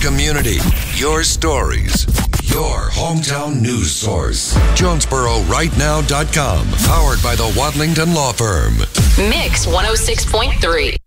community, your stories, your hometown news source. JonesboroRightNow.com, powered by the Wadlington Law Firm. Mix 106.3.